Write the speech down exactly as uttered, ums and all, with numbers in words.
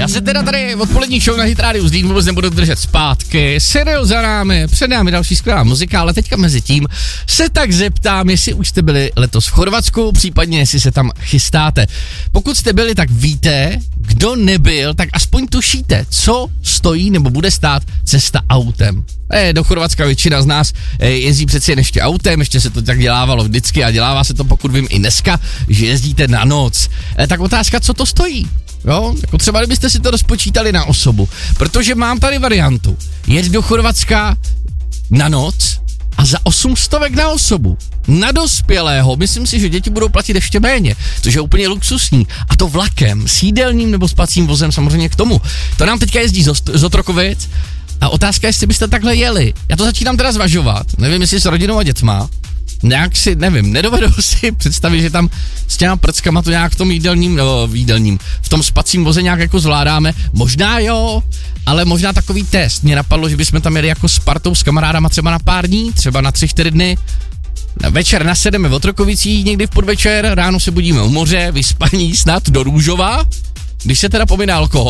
Já se teda tady odpolední show na Hit Radio Zlín vůbec nebudu držet zpátky. Seriál za námi, před námi další skvělá muzika, ale teďka mezi tím se tak zeptám, jestli už jste byli letos v Chorvatsku, případně jestli se tam chystáte. Pokud jste byli, tak víte, kdo nebyl, tak aspoň tušíte, co stojí nebo bude stát cesta autem. E, do Chorvatska většina z nás e, jezdí přeci jen ještě autem, ještě se to tak dělávalo vždycky a dělává se to, pokud vím, i dneska, že jezdíte na noc. E, tak otázka, co to stojí? Jo, jako třeba kdybyste si to rozpočítali na osobu, protože mám tady variantu, jet do Chorvatska na noc a za osm stovek na osobu. Na dospělého, myslím si, že děti budou platit ještě méně, což je úplně luxusní. A to vlakem, s jídelním nebo spacím vozem samozřejmě k tomu. To nám teďka jezdí z, Ost- z Otrokovic a otázka je, jestli byste takhle jeli. Já to začínám teda zvažovat, nevím, jestli s rodinou a dětma. Nějak si, nevím, nedovedu si představit, že tam s těma prckama to nějak v tom jídelním, nebo v jídelním, v tom spacím voze nějak jako zvládáme. Možná jo, ale možná takový test. Mě napadlo, že bychom tam jeli jako s partou, s kamarádama třeba na pár dní, třeba na tři, čtyři dny. Na večer nasedeme v Otrokovicích někdy v podvečer, ráno se budíme u moře, vyspaní snad do Růžova, když se teda pomine alkohol.